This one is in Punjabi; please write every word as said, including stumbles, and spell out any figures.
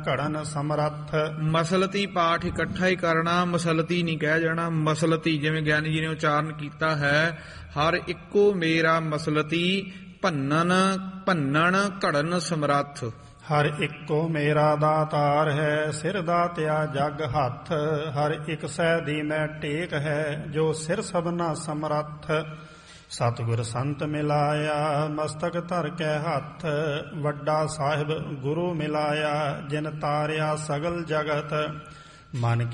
ਘੜਨ ਸਮਰੱਥ। ਮਸਲਤੀ ਪਾਠ ਇਕੱਠਾ ਹੀ ਕਰਨਾ, ਮਸਲਤੀ ਨਹੀਂ ਕਹਿ ਜਾਣਾ। ਮਸਲਤੀ ਜਿਵੇਂ ਗਿਆਨੀ ਜੀ ਨੇ ਉਚਾਰਨ ਕੀਤਾ ਹੈ, ਹਰ ਇੱਕੋ ਮੇਰਾ ਮਸਲਤੀ ਭੰਨਨ ਭੰਨਣ ਘੜਨ ਸਮਰੱਥ। ਹਰ ਇੱਕੋ ਮੇਰਾ ਦਾਤਾਰ ਹੈ, ਸਿਰ ਦਾਤਿਆ ਜਗ ਹੱਥ। ਹਰ ਇੱਕ ਸਹਿ ਦੀ ਮੈਂ ਟੇਕ ਹੈ, ਜੋ ਸਿਰ ਸਭਨਾ ਸਮਰੱਥ। ਸਤਿਗੁਰ ਸੰਤ ਮਿਲਾਇਆ, ਮਸਤਕ ਧਰ ਕੇ ਹੱਥ। ਵੱਡਾ ਸਾਹਿਬ ਗੁਰੂ ਮਿਲਾਇਆ, ਜਿਨ ਤਾਰਿਆ ਸਗਲ ਜਗਤ। ਮਨ